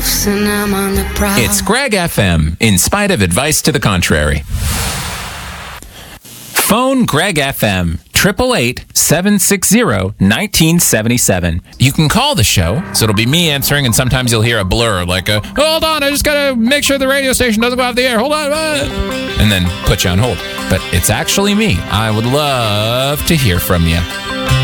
and I'm on the prowl. It's Greg FM, in spite of advice to the contrary. Phone Greg FM, 888-760-1977. You can call the show, so it'll be me answering, and sometimes you'll hear a blur, like a, hold on, I just gotta make sure the radio station doesn't go off the air, hold on, and then put you on hold. But it's actually me. I would love to hear from you.